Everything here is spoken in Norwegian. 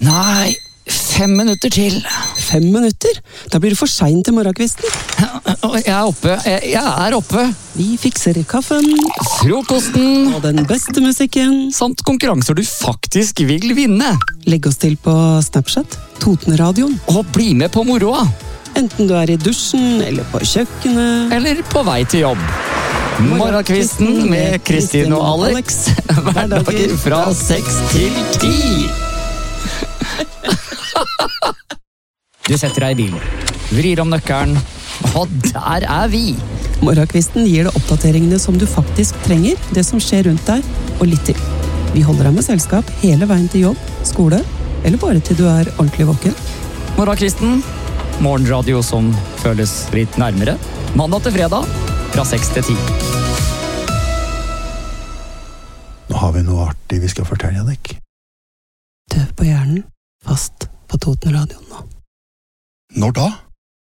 Nei, 5 minutter til. 5 minutter? Da blir det for sent til morgenkvisten. Jeg er oppe. Jeg er oppe. Vi fikser kaffen. Frokosten. Og den beste musikken. Samt konkurranser du faktisk vil vinne. Legg oss til på Snapchat. Totenradioen. Og bli med på moroa. Enten du er i dusjen, eller på kjøkkenet. Eller på vei til jobb. Morgenkvisten med Kristin og Alex. Hverdager fra 6 til 10. Du setter deg i bilen, vrir om nøkkelen, og der er vi. Morgenkvisten gir deg oppdateringene som du faktisk trenger, det som skjer rundt deg, og litt til. Vi holder deg med selskap hele veien til jobb, skole, eller bare til du er ordentlig våken. Morgenkvisten, morgenradio som føles litt nærmere. Mandag til fredag, fra 6 til 10. Nå har vi noe artig vi skal fortelle deg. Døv på hjernen, fast på Totenradioen nå. Når da?